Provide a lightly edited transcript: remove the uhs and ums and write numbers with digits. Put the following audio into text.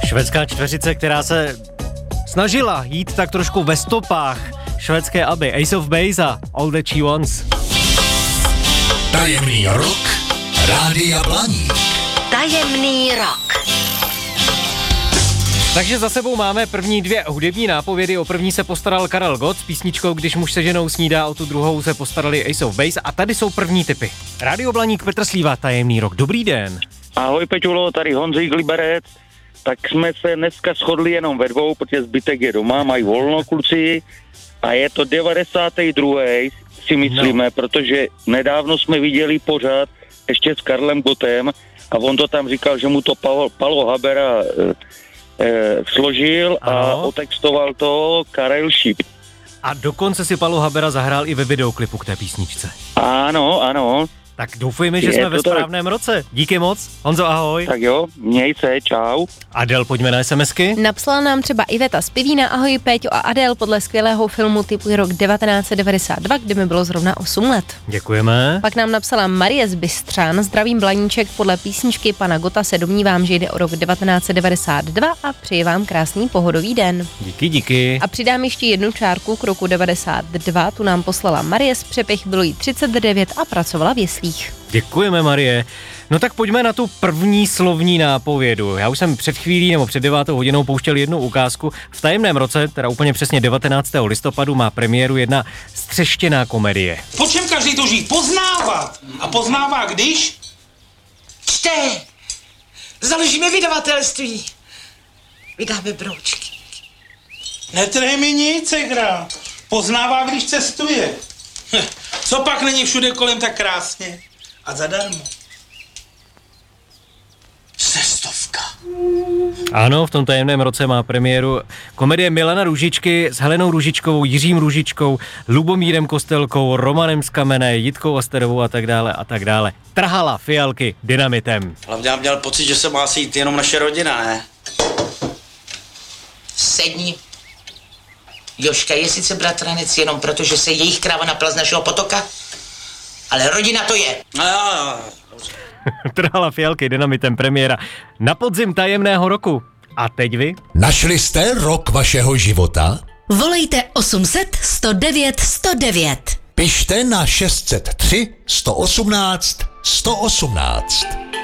Švédská čtveřice, která se snažila jít tak trošku ve stopách švédské ABBY, Ace of Base a All That She Wants. Tajemný rok Rádia Blaník. Tajemný rok. Takže za sebou máme první dvě hudební nápovědy. O první se postaral Karel Gott s písničkou Když muž se ženou snídá, o tu druhou se postarali Ace of Base a tady jsou první tipy. Rádio Blaník, Petr Slíva, Tajemný rok. Dobrý den. Ahoj Peťulo, tady Honzík Liberec. Tak jsme se dneska shodli jenom ve dvou, protože zbytek je doma, mají volno kluci a je to 92. si myslíme, protože nedávno jsme viděli pořád ještě s Karlem Gottem a on to tam říkal, že mu to Palo Habera složil a otextoval to Karel Šíp. A dokonce si Palo Habera zahrál i ve videoklipu k té písničce. Ano. Tak doufujeme, že jsme ve správném roce. Díky moc. Honzo, ahoj. Tak jo, měj se, čau. Adel, pojďme na SMSky. Napsala nám třeba Iveta z Pivína, ahoj Péťo a Adel, podle skvělého filmu typu rok 1992, kdy mi bylo zrovna 8 let. Děkujeme. Pak nám napsala Marie z Bystřan, zdravím Blaníček, podle písničky pana Gotta se domnívám, že jde o rok 1992 a přeji vám krásný pohodový den. Díky. A přidám ještě jednu čárku k roku 92, tu nám poslala Marie z Přepech, bylo jí 39 a pracovala v jeslích. Děkujeme, Marie. No tak pojďme na tu první slovní nápovědu. Já už jsem před chvílí nebo před 9 hodinou pouštěl jednu ukázku. V tajemném roce, teda úplně přesně 19. listopadu, má premiéru jedna střeštěná komedie. Po čem každý touží? Poznávat. A poznává když? Čte. Založíme vydavatelství. Vydáme broučky. Netrhej mi nic, segra. Poznává, když cestuje. Co pak není všude kolem tak krásně? A zadarmo. Cestovka. Ano, v tom tajemném roce má premiéru komedie Milana Růžičky s Helenou Růžičkovou, Jiřím Růžičkou, Lubomírem Kostelkou, Romanem z Kamene, Jitkou Asterovou a tak dále a tak dále. Trhala fialky dynamitem. Hlavně já měl pocit, že se má sejít jenom naše rodina, ne? Sedni. Jožka je sice bratranec jenom proto, že se jejich kráva napla z našeho potoka, ale rodina to je. Trhala fialky dynamitem, premiéra na podzim tajemného roku. A teď vy? Našli jste rok vašeho života? Volejte 800 109 109. Pište na 603 118 118.